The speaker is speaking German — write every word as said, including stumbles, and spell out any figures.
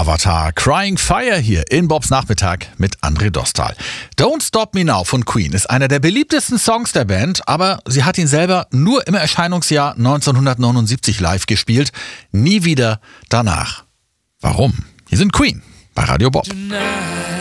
Avatar, Crying Fire hier in Bobs Nachmittag mit André Dostal. Don't Stop Me Now von Queen ist einer der beliebtesten Songs der Band, aber sie hat ihn selber nur im Erscheinungsjahr neunzehnhundertneunundsiebzig live gespielt, nie wieder danach. Warum? Hier sind Queen bei Radio Bob.